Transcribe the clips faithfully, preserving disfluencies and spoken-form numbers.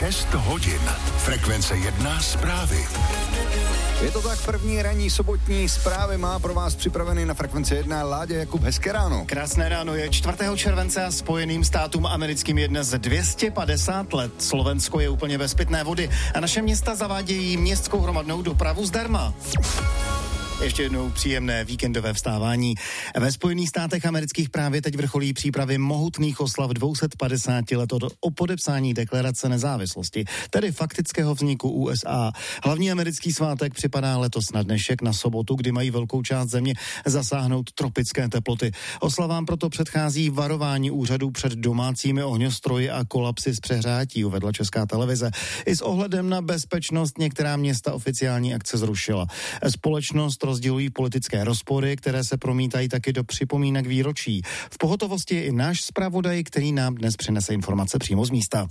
šest hodin. Frekvence jedna zprávy. Je to tak, první ranní sobotní zprávy má pro vás připravený na Frekvenci jedna Láďa Jakub. Hezké ráno. Krásné ráno, je čtvrtého července a Spojeným státům americkým je dnes dvě stě padesát let. Slovensko je úplně bez pitné vody a naše města zavádějí městskou hromadnou dopravu zdarma. Ještě jednou příjemné víkendové vstávání. Ve Spojených státech amerických právě teď vrcholí přípravy mohutných oslav dvě stě padesát let od o podepsání deklarace nezávislosti, tedy faktického vzniku U S A. Hlavní americký svátek připadá letos na dnešek, na sobotu, kdy mají velkou část země zasáhnout tropické teploty. Oslavám proto předchází varování úřadů před domácími ohňostroji a kolapsy z přehrátí, uvedla Česká televize. I s ohledem na bezpečnost některá města oficiální akce zrušila. Společnost rozdělují politické rozpory, které se promítají taky do připomínek výročí. V pohotovosti je i náš zpravodaj, který nám dnes přinese informace přímo z místa.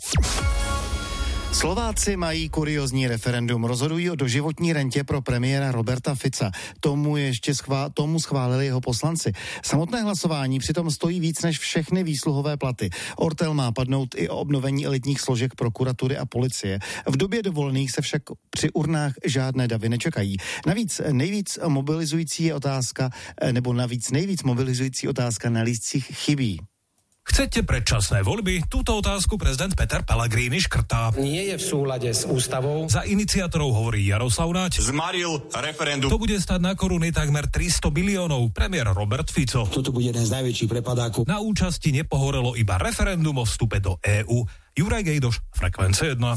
Slováci mají kuriózní referendum, rozhodují o doživotní rentě pro premiéra Roberta Fica. Tomu ještě schvál, tomu schválili jeho poslanci. Samotné hlasování přitom stojí víc než všechny výsluhové platy. Ortel má padnout i o obnovení elitních složek prokuratury a policie. V době dovolených se však při urnách žádné davy nečekají. Navíc nejvíc mobilizující je otázka, nebo navíc nejvíc mobilizující otázka na lístcích chybí. Chcete predčasné voľby? Túto otázku prezident Peter Pellegrini škrtá. Nie je v súlade s ústavou. Za iniciátorov hovorí Jaroslav Naď. Zmaril referendum. To bude stať na koruny takmer tristo miliónov. Premiér Robert Fico. Toto bude jeden z najväčších prepadákov. Na účasti nepohorelo iba referendum o vstupe do é ú. Juraj Gejdoš, Frekvence jedna.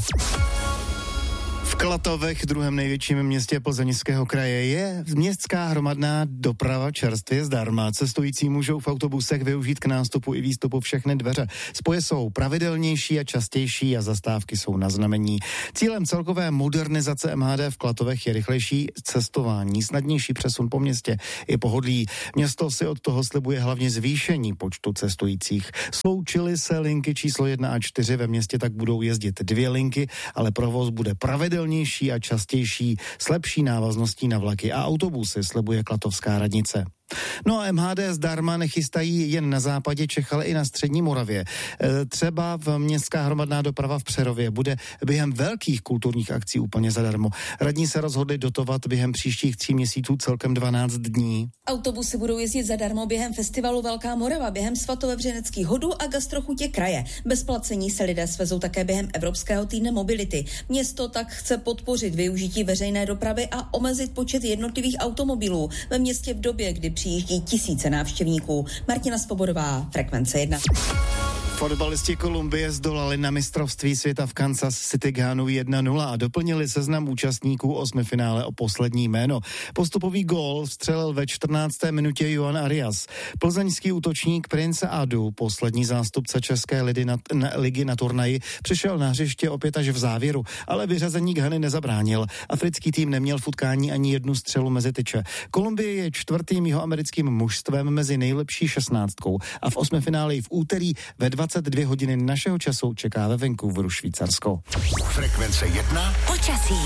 V Klatovech, druhém největším městě Plzeňského kraje, je městská hromadná doprava čerstvě zdarma. Cestující můžou v autobusech využít k nástupu i výstupu všechny dveře. Spoje jsou pravidelnější a častější a zastávky jsou na znamení. Cílem celkové modernizace M H D v Klatovech je rychlejší cestování, snadnější přesun po městě i pohodlí. Město si od toho slibuje hlavně zvýšení počtu cestujících. Sloučily se linky číslo jedna a čtyři, ve městě tak budou jezdit dvě linky, ale provoz bude pravidelný a častější, s lepší návazností na vlaky a autobusy, slibuje klatovská radnice. No a M H D zdarma nechystají jen na západě Čech, ale i na střední Moravě. E, třeba v městská hromadná doprava v Přerově bude během velkých kulturních akcí úplně zadarmo. Radní se rozhodli dotovat během příštích tří měsíců celkem dvanáct dní. Autobusy budou jezdit zadarmo během festivalu Velká Morava, během svatovevřeneckých hodů a gastrochutě kraje. Bez placení se lidé svezou také během Evropského týdne mobility. Město tak chce podpořit využití veřejné dopravy a omezit počet jednotlivých automobilů ve městě v době, kdy přijíždí tisíce návštěvníků. Martina Svobodová, Frekvence jedna. Fotbalisti Kolumbie zdolali na mistrovství světa v Kansas City Ghanu jedna nula a doplnili seznam účastníků osmifinále o poslední jméno. Postupový gól vstřelil ve čtrnácté minutě Juan Arias. Plzeňský útočník Prince Adu, poslední zástupce České ligy na, na, ligy na turnaji, přišel na hřiště opět až v závěru, ale vyřazení Ghany nezabránil. Africký tým neměl v utkání ani jednu střelu mezi tyče. Kolumbie je čtvrtým jihoamerickým mužstvem mezi nejlepší šestnáctkou a v osmifinále v úterý ve dvacet dvě hodiny našeho času čeká ve Vancouveru Švýcarsko. Frekvence jedna. Počasí.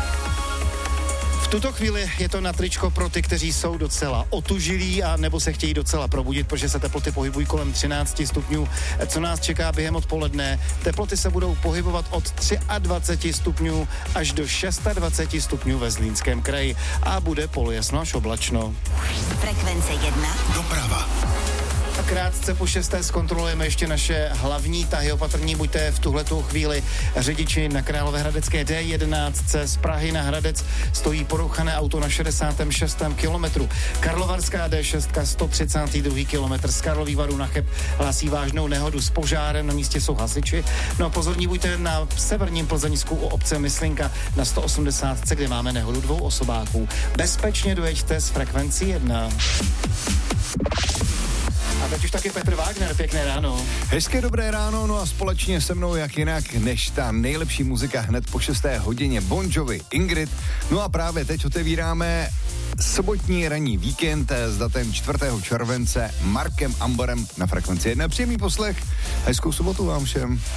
V tuto chvíli je to na tričko pro ty, kteří jsou docela otužilí a nebo se chtějí docela probudit, protože se teploty pohybují kolem třináct stupňů. Co nás čeká během odpoledne? Teploty se budou pohybovat od dvacet tři stupňů až do dvacet šest stupňů ve Zlínském kraji a bude polojasno až oblačno. Frekvence jedna. Doprava. A krátce po šesté zkontrolujeme ještě naše hlavní tahy. Opatrní buďte v tuhletu chvíli. Řidiči na Královéhradecké D jedenáct z Prahy na Hradec stojí porouchané auto na šedesátém šestém kilometru. Karlovarská D šest sto třicátý druhý kilometr z Karlových Varů na Cheb hlásí vážnou nehodu s požárem, na místě jsou hasiči. No a pozorní buďte na severním Plzeňsku u obce Myslinka na sto osmdesát, kde máme nehodu dvou osobáků. Bezpečně dojeďte s Frekvencí jedna. A teď už taky Petr Wagner, pěkné ráno. Hezké dobré ráno, no a společně se mnou jak jinak než ta nejlepší muzika hned po šesté hodině Bon Jovi, Ingrid. No a právě teď otevíráme sobotní ranní víkend s datem čtvrtého července Markem Amberem na Frekvenci jedna. Příjemný poslech, hezkou sobotu vám všem.